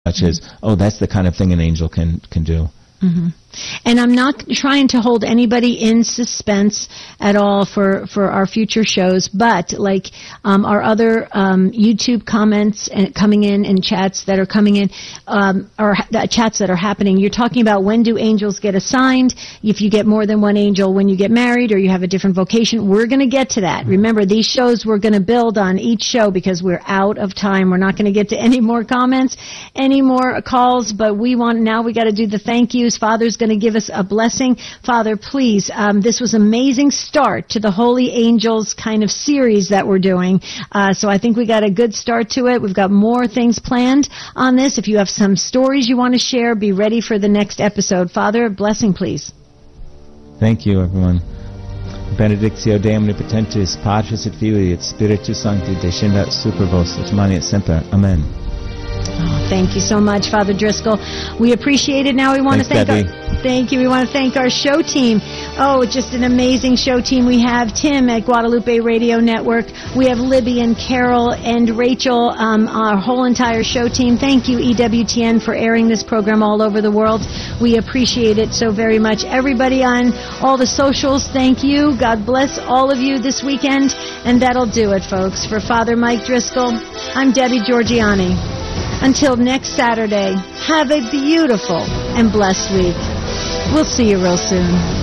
much as, oh, that's the kind of thing an angel can do. Mm-hmm. And I'm not trying to hold anybody in suspense at all for our future shows, but like our other YouTube comments and coming in and chats that are coming in, or chats that are happening, you're talking about when do angels get assigned, if you get more than one angel when you get married or you have a different vocation. We're going to get to that. Remember, these shows we're going to build on each show because we're out of time. We're not going to get to any more comments, any more calls, but we got to do the thank yous. Father's going to give us a blessing. Father, please, this was an amazing start to the Holy Angels kind of series that we're doing. So I think we got a good start to it. We've got more things planned on this. If you have some stories you want to share, be ready for the next episode. Father, blessing, please. Thank you, everyone. Benedictio Dei Omnipotentis, Patris et Filii et Spiritus Sancti, descendat super vos, et mani et semper. Amen. Oh, thank you so much, Father Driscoll. We appreciate it. Now we want to thank Thank you. We want to thank our show team. Oh, just an amazing show team. We have Tim at Guadalupe Radio Network. We have Libby and Carol and Rachel, our whole entire show team. Thank you, EWTN, for airing this program all over the world. We appreciate it so very much. Everybody on all the socials, thank you. God bless all of you this weekend. And that'll do it, folks. For Father Mike Driscoll, I'm Debbie Georgiani. Until next Saturday, have a beautiful and blessed week. We'll see you real soon.